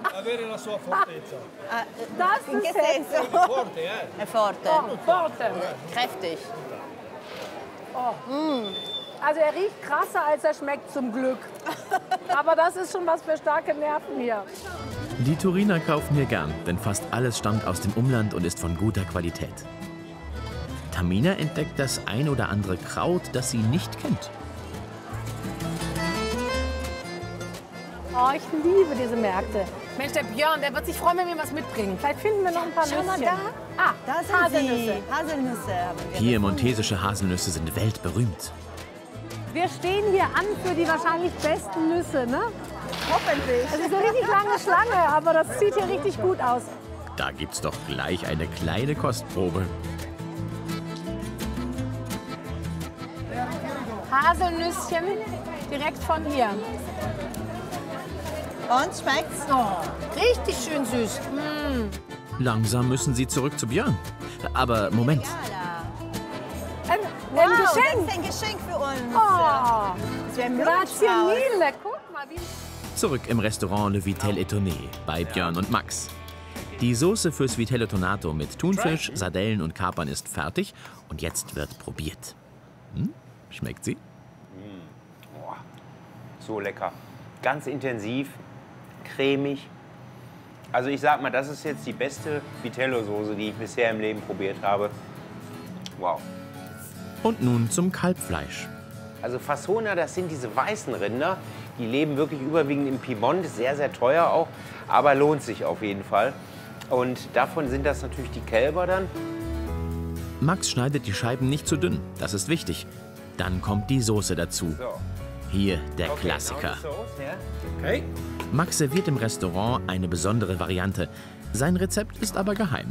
Das ist es. Forte. Oh, forte. Kräftig. Oh. Also er riecht krasser, als er schmeckt, zum Glück. Aber das ist schon was für starke Nerven hier. Die Turiner kaufen hier gern, denn fast alles stammt aus dem Umland und ist von guter Qualität. Tamina entdeckt das ein oder andere Kraut, das sie nicht kennt. Oh, ich liebe diese Märkte. Mensch, der Björn, der wird sich freuen, wenn wir was mitbringen. Vielleicht finden wir noch ein paar Nüsschen. Schau mal da. Ah, Da sind Haselnüsse. Haselnüsse haben wir. Piemontesische Haselnüsse sind weltberühmt. Wir stehen hier an für die wahrscheinlich besten Nüsse, ne? Hoffentlich. Es ist eine richtig lange Schlange, aber das sieht hier richtig gut aus. Da gibt's doch gleich eine kleine Kostprobe. Haselnüsschen direkt von hier. Und schmeckt's? Oh, richtig schön süß. Langsam müssen sie zurück zu Björn. Aber Moment, Ein Wow, Geschenk. das ist ein Geschenk für uns. Oh, Das wäre grazie mille. Guck mal, wie... zurück im Restaurant Le Vitel Étonné bei Björn und Max. Die Soße fürs Vitello Tonato mit Thunfisch, Sardellen und Kapern ist fertig und jetzt wird probiert. Schmeckt sie? Oh, so lecker. Ganz intensiv, cremig. Also ich sag mal, das ist jetzt die beste Vitello-Soße, die ich bisher im Leben probiert habe. Wow. Und nun zum Kalbfleisch. Also Fassona, das sind diese weißen Rinder. Die leben wirklich überwiegend im Piemont, sehr, sehr teuer auch, aber lohnt sich auf jeden Fall. Und davon sind das natürlich die Kälber dann. Max schneidet die Scheiben nicht zu dünn, das ist wichtig. Dann kommt die Soße dazu. Hier der Klassiker. Okay. Max serviert im Restaurant eine besondere Variante. Sein Rezept ist aber geheim.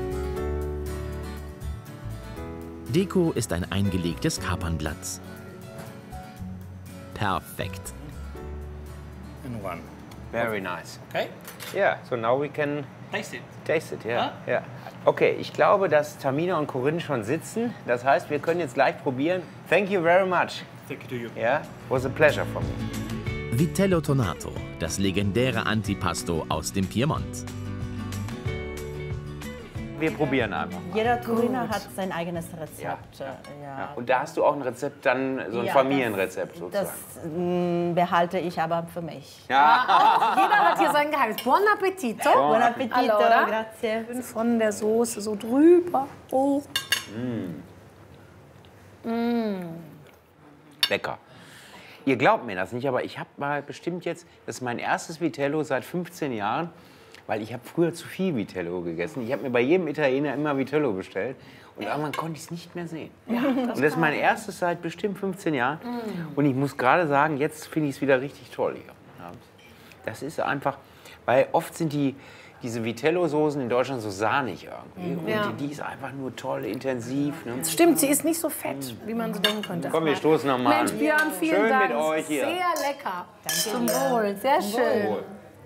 Deko ist ein eingelegtes Kapernblatt. Perfekt. And one. Very nice. Okay. Yeah, so now we can Taste it. taste it, yeah. Yeah. Okay, ich glaube, dass Tamina und Corinne schon sitzen. Das heißt, wir können jetzt gleich probieren. Thank you very much. Thank you to you. Yeah, it was a pleasure for me. Vitello Tonato, das legendäre Antipasto aus dem Piemont. Wir probieren einfach. Jeder Turiner hat sein eigenes Rezept. Ja. Und da hast du auch ein Rezept, dann so ein Ja, Familienrezept sozusagen. Das behalte ich aber für mich. Ja. Jeder hat hier sein Geheimnis. Buon appetito. Buon appetito, Allora. grazie. Von der Soße so drüber. Oh. Lecker. Ihr glaubt mir das nicht, aber ich habe mal bestimmt jetzt, das ist mein erstes Vitello seit 15 Jahren, weil ich habe früher zu viel Vitello gegessen. Ich habe mir bei jedem Italiener immer Vitello bestellt und irgendwann konnte ich es nicht mehr sehen. Und das ist mein erstes seit bestimmt 15 Jahren. Und ich muss gerade sagen, jetzt finde ich es wieder richtig toll hier. Das ist einfach, weil oft sind diese Vitello-Soßen in Deutschland so sahnig irgendwie. Und die ist einfach nur toll, intensiv. Ne? Stimmt, sie ist nicht so fett, wie man so denken könnte. Komm, wir stoßen noch mal an. Mensch, Björn, vielen Schön Dank. mit euch hier. Sehr lecker. Zum Wohl, sehr schön. Wohl.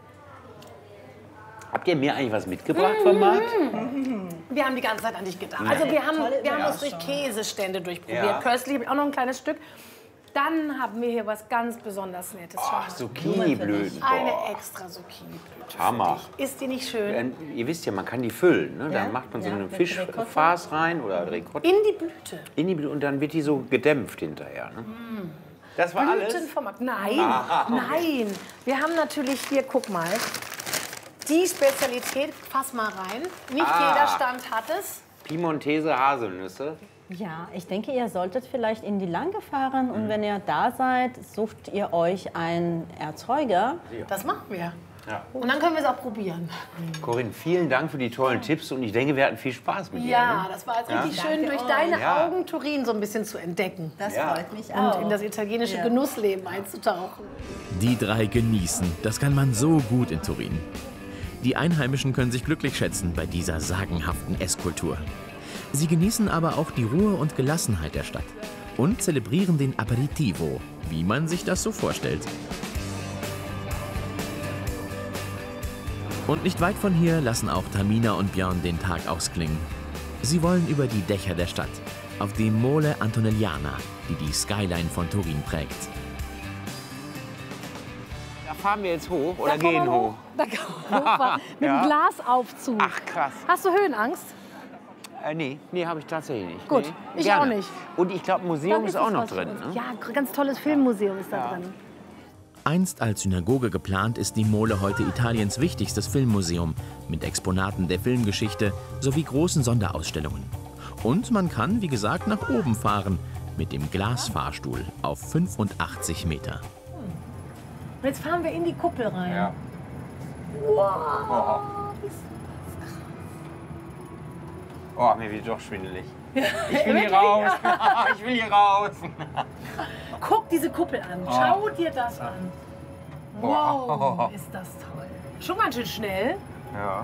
Habt ihr mir eigentlich was mitgebracht vom Markt? Wir haben die ganze Zeit an dich gedacht. Also wir haben uns durch Käsestände durchprobiert. Ja. Köstlich, auch noch ein kleines Stück. Dann haben wir hier was ganz besonders Nettes. Ach, Zucchini-Blüten. Eine Boah. extra Zucchini-Blüte. Hammer. Ist die nicht schön? Ihr wisst ja, man kann die füllen. Ne? Dann macht man so eine Fischfarce rein oder Ricotta. In die Blüte. In die Blüte und dann wird die so gedämpft hinterher. Ne? Das war alles? Blütenformat. Nein, nein. Wir haben natürlich hier, guck mal, die Spezialität. Fass mal rein. Nicht jeder Stand hat es. Piemontese Haselnüsse. Ja, ich denke, ihr solltet vielleicht in die Lange fahren und wenn ihr da seid, sucht ihr euch einen Erzeuger. Das machen wir. Ja. Und dann können wir es auch probieren. Corinne, vielen Dank für die tollen Tipps und ich denke, wir hatten viel Spaß mit dir. Ja, Ne? das war jetzt richtig schön, durch deine Augen Turin so ein bisschen zu entdecken. Das freut mich auch. Und in das italienische Genussleben einzutauchen. Die drei genießen. Das kann man so gut in Turin. Die Einheimischen können sich glücklich schätzen bei dieser sagenhaften Esskultur. Sie genießen aber auch die Ruhe und Gelassenheit der Stadt und zelebrieren den Aperitivo, wie man sich das so vorstellt. Und nicht weit von hier lassen auch Tamina und Björn den Tag ausklingen. Sie wollen über die Dächer der Stadt, auf die Mole Antonelliana, die die Skyline von Turin prägt. Da fahren wir jetzt hoch oder gehen hoch? Da kann man hochfahren. Mit einem Glasaufzug. Ach, krass. Hast du Höhenangst? Nee, habe ich tatsächlich nicht. Gut, nee, ich gerne. auch nicht. Und ich glaube, Museum ist auch noch drin. Ne? Ja, ganz tolles Filmmuseum ist da drin. Einst als Synagoge geplant, ist die Mole heute Italiens wichtigstes Filmmuseum mit Exponaten der Filmgeschichte sowie großen Sonderausstellungen. Und man kann, wie gesagt, nach oben fahren mit dem Glasfahrstuhl auf 85 Meter. Und jetzt fahren wir in die Kuppel rein. Ja. Wow. Oh, mir wird doch schwindelig. Ich will Wirklich? hier raus. Ich will hier raus. Guck diese Kuppel an. Schau dir das an. Wow, ist das toll. Schon ganz schön schnell. Ja.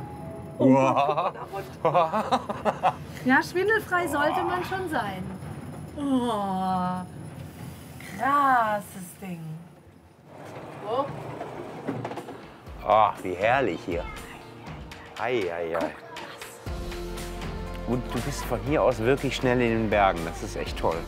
Ja, schwindelfrei sollte man schon sein. Oh, krasses Ding. Oh. Ach, wie herrlich hier. Ei. Und du bist von hier aus wirklich schnell in den Bergen. Das ist echt toll.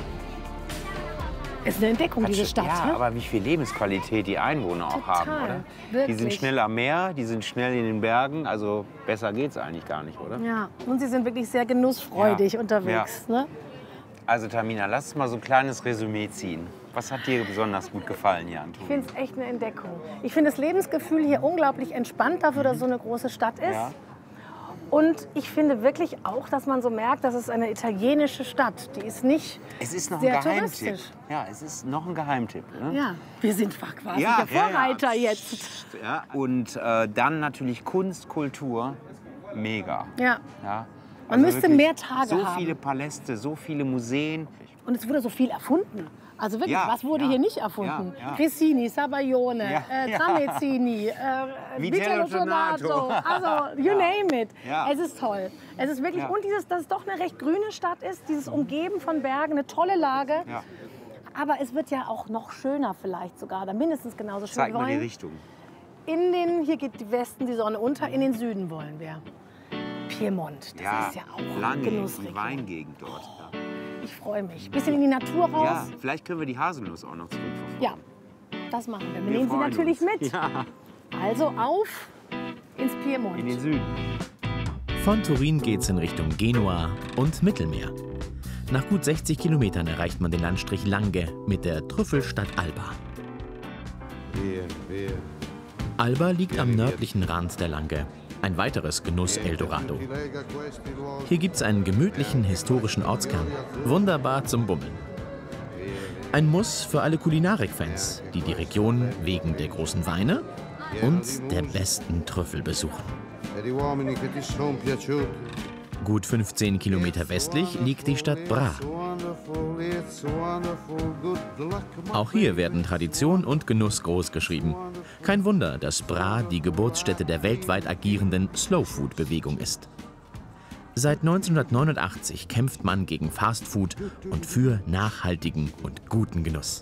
Ist eine Entdeckung, diese Stadt. Ja, ne? aber wie viel Lebensqualität die Einwohner auch haben, oder? Wirklich. Die sind schnell am Meer, die sind schnell in den Bergen. Also besser geht's eigentlich gar nicht, oder? Ja, und sie sind wirklich sehr genussfreudig unterwegs. Ne? Also Tamina, lass uns mal so ein kleines Resümee ziehen. Was hat dir besonders gut gefallen hier an Ich Turin? finde es echt eine Entdeckung. Ich finde das Lebensgefühl hier unglaublich entspannt dafür, dass es so eine große Stadt ist. Ja. Und ich finde wirklich auch, dass man so merkt, dass es eine italienische Stadt. Die ist nicht Es ist noch sehr ein Geheimtipp. touristisch. Ja, es ist noch ein Geheimtipp. Ne? Ja, wir sind quasi der Vorreiter jetzt. Ja. Und dann natürlich Kunst, Kultur, mega. Ja. Ja. Man müsste wirklich mehr Tage so haben. So viele Paläste, so viele Museen. Und es wurde so viel erfunden. Also wirklich, was wurde hier nicht erfunden? Ja. Crissini, Sabaglione, Tramezzini, Vitello Donato, also you name it. Ja. Es ist toll. Es ist wirklich, und dass es doch eine recht grüne Stadt ist, dieses Umgeben von Bergen, eine tolle Lage. Ja. Aber es wird ja auch noch schöner vielleicht sogar, oder mindestens genauso schön. Zeig mal die Richtung. Hier geht die Westen die Sonne unter, in den Süden wollen wir. Piemont, das ist ja auch lange Genussregion. die Weingegend dort. Ja. Ich freue mich. Bisschen in die Natur raus. Ja, vielleicht können wir die Haselnuss auch noch zurückverfolgen. Ja, das machen wir. Wir nehmen sie natürlich mit. Ja. Also auf ins Piemont. In den Süden. Von Turin geht's in Richtung Genua und Mittelmeer. Nach gut 60 Kilometern erreicht man den Landstrich Langhe mit der Trüffelstadt Alba. Alba liegt am nördlichen Rand der Langhe. Ein weiteres Genuss-Eldorado. Hier gibt's einen gemütlichen historischen Ortskern. Wunderbar zum Bummeln. Ein Muss für alle Kulinarik-Fans, die die Region wegen der großen Weine und der besten Trüffel besuchen. Gut 15 Kilometer westlich liegt die Stadt Bra. Auch hier werden Tradition und Genuss großgeschrieben. Kein Wunder, dass Bra die Geburtsstätte der weltweit agierenden Slow-Food-Bewegung ist. Seit 1989 kämpft man gegen Fastfood und für nachhaltigen und guten Genuss.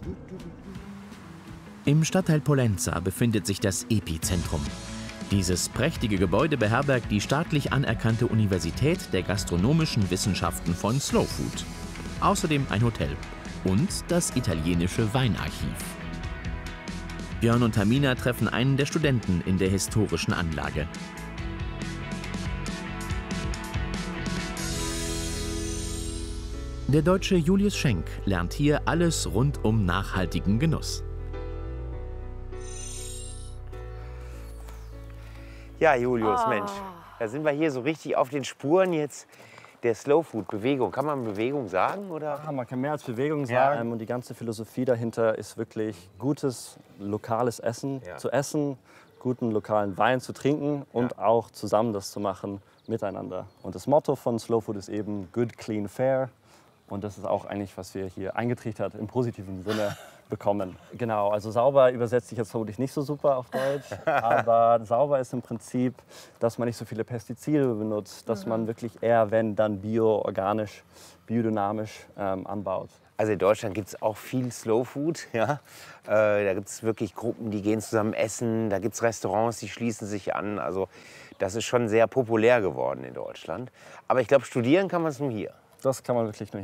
Im Stadtteil Pollenza befindet sich das Epizentrum. Dieses prächtige Gebäude beherbergt die staatlich anerkannte Universität der gastronomischen Wissenschaften von Slow Food. Außerdem ein Hotel und das italienische Weinarchiv. Björn und Tamina treffen einen der Studenten in der historischen Anlage. Der Deutsche Julius Schenk lernt hier alles rund um nachhaltigen Genuss. Ja, Julius, Mensch, da sind wir hier so richtig auf den Spuren jetzt der Slow-Food-Bewegung. Kann man Bewegung sagen? Oder? Ja, man kann mehr als Bewegung sagen. Und die ganze Philosophie dahinter ist wirklich gutes, lokales Essen zu essen, guten lokalen Wein zu trinken und auch zusammen das zu machen miteinander. Und das Motto von Slow Food ist eben Good, Clean, Fair. Und das ist auch eigentlich, was wir hier eingetrichtert im positiven Sinne bekommen. Genau, also sauber übersetzt sich jetzt vermutlich nicht so super auf Deutsch, aber sauber ist im Prinzip, dass man nicht so viele Pestizide benutzt, dass man wirklich eher, wenn, dann bio, organisch, biodynamisch anbaut. Also in Deutschland gibt es auch viel Slow Food. Ja? Da gibt es wirklich Gruppen, die gehen zusammen essen. Da gibt es Restaurants, die schließen sich an. Also das ist schon sehr populär geworden in Deutschland. Aber ich glaube, studieren kann man es nur hier. Das kann man wirklich nur hier.